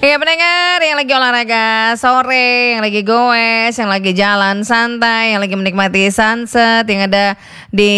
Ya pendengar yang lagi olahraga sore, yang lagi goes, yang lagi jalan santai, yang lagi menikmati sunset, yang ada di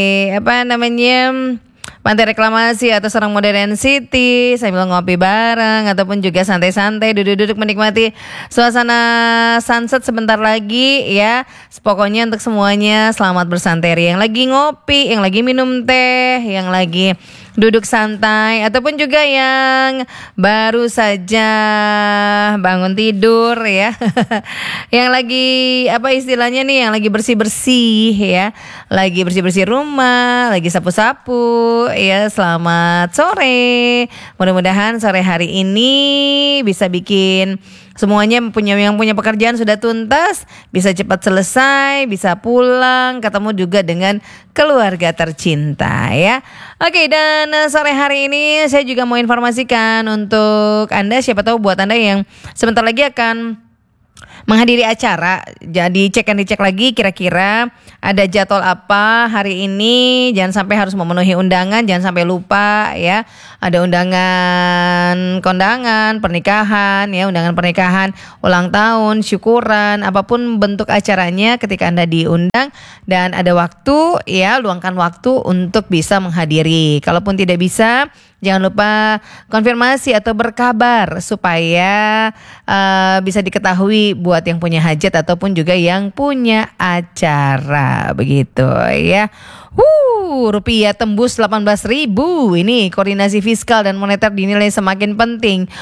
Pantai Reklamasi atau Serang Modern City sambil ngopi bareng ataupun juga santai-santai duduk-duduk menikmati suasana sunset sebentar lagi ya. Pokoknya untuk semuanya selamat bersantai. Yang lagi ngopi, yang lagi minum teh, yang lagi duduk santai ataupun juga yang baru saja bangun tidur ya. Yang lagi istilahnya nih, yang lagi bersih-bersih ya. Lagi bersih-bersih rumah, lagi sapu-sapu ya. Selamat sore. Mudah-mudahan sore hari ini bisa bikin semuanya yang punya pekerjaan sudah tuntas, bisa cepat selesai, bisa pulang, ketemu juga dengan keluarga tercinta ya. Oke, dan sore hari ini saya juga mau informasikan untuk Anda, siapa tahu buat Anda yang sebentar lagi akan menghadiri acara, jadi dicek lagi kira-kira ada jadwal apa hari ini. Jangan sampai harus memenuhi undangan, jangan sampai lupa ya. Ada undangan kondangan, pernikahan ya, undangan pernikahan, ulang tahun, syukuran, apapun bentuk acaranya ketika Anda diundang dan ada waktu ya, luangkan waktu untuk bisa menghadiri. Kalaupun tidak bisa, jangan lupa konfirmasi atau berkabar supaya bisa diketahui buat yang punya hajat ataupun juga yang punya acara begitu ya. Rupiah tembus 18.000. Ini koordinasi fiskal dan moneter dinilai semakin penting.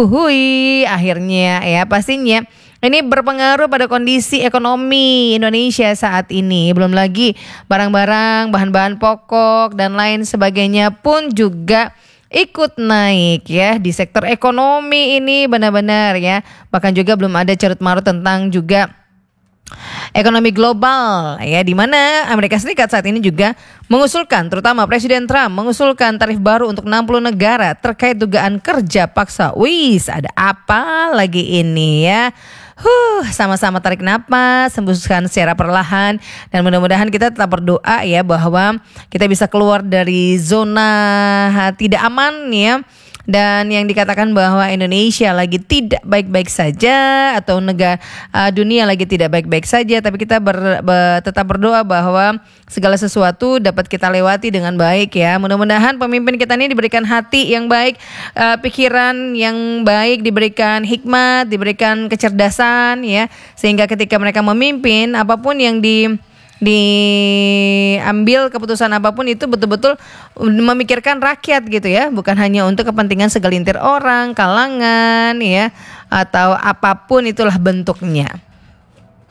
Akhirnya ya, pastinya ini berpengaruh pada kondisi ekonomi Indonesia saat ini. Belum lagi barang-barang, bahan-bahan pokok dan lain sebagainya pun juga ikut naik ya di sektor ekonomi ini benar-benar ya. Bahkan juga belum ada carut marut tentang juga ekonomi global ya, di mana Amerika Serikat saat ini juga mengusulkan, terutama Presiden Trump mengusulkan tarif baru untuk 60 negara terkait dugaan kerja paksa. Ada apa lagi ini ya? Sama-sama tarik napas, hembuskan secara perlahan, dan mudah-mudahan kita tetap berdoa ya bahwa kita bisa keluar dari zona tidak aman ya. Dan yang dikatakan bahwa Indonesia lagi tidak baik-baik saja atau negara dunia lagi tidak baik-baik saja, tapi kita tetap berdoa bahwa segala sesuatu dapat kita lewati dengan baik ya. Mudah-mudahan pemimpin kita ini diberikan hati yang baik, pikiran yang baik, diberikan hikmat, diberikan kecerdasan ya, sehingga ketika mereka memimpin, apapun yang diambil keputusan apapun itu betul-betul memikirkan rakyat gitu ya, bukan hanya untuk kepentingan segelintir orang, kalangan ya, atau apapun itulah bentuknya.